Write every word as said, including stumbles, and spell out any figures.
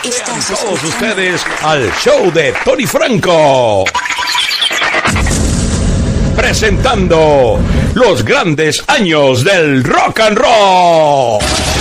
Sean Estás todos escuchando. ustedes al show de Tony Franco. Presentando los grandes años del rock and roll.